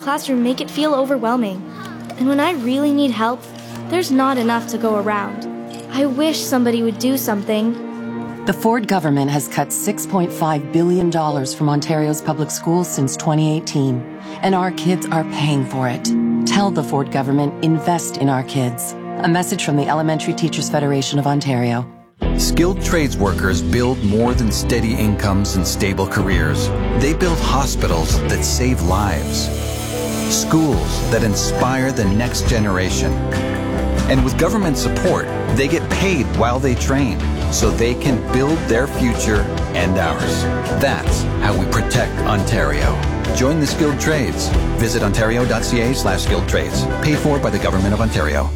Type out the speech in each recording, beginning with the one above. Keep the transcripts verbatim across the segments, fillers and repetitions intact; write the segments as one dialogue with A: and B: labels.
A: classroom make it feel overwhelming. And when I really need help, there's not enough to go around. I wish somebody would do something.
B: The Ford government has cut six point five billion dollars from Ontario's public schools since twenty eighteen, and our kids are paying for it. Tell the Ford government, invest in our kids. A message from the Elementary Teachers Federation of Ontario.
C: Skilled trades workers build more than steady incomes and stable careers. They build hospitals that save lives, schools that inspire the next generation. And with government support, they get paid while they train, so they can build their future and ours. That's how we protect Ontario. Join the skilled trades. Visit ontario.ca slash skilled trades. Paid for by the Government of Ontario.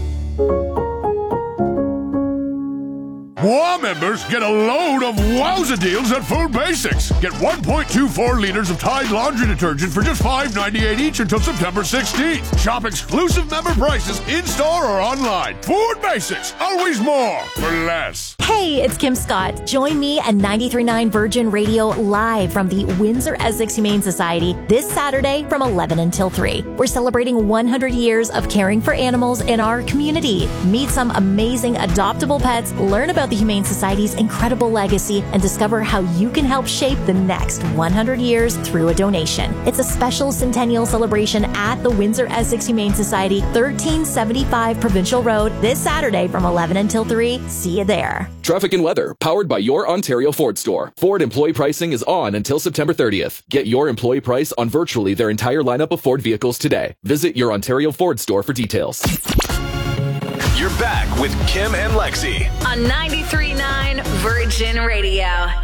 D: W A members get a load of wowza deals at Food Basics. Get one point two four liters of Tide laundry detergent for just five ninety-eight each until September sixteenth. Shop exclusive member prices in-store or online. Food Basics, always more for less.
E: Hey, it's Kim Scott. Join me and ninety-three point nine Virgin Radio live from the Windsor-Essex Humane Society this Saturday from eleven until three. We're celebrating one hundred years of caring for animals in our community. Meet some amazing adoptable pets, learn about the Humane Society's incredible legacy, and discover how you can help shape the next one hundred years through a donation. It's a special centennial celebration at the Windsor-Essex Humane Society, thirteen seventy-five Provincial Road, this Saturday from eleven until three. See you there.
F: Traffic and weather, powered by your Ontario Ford store. Ford employee pricing is on until September thirtieth. Get your employee price on virtually their entire lineup of Ford vehicles today. Visit your Ontario Ford store for details.
G: You're back with Kim and Lexi
H: on ninety-three point nine Virgin Radio.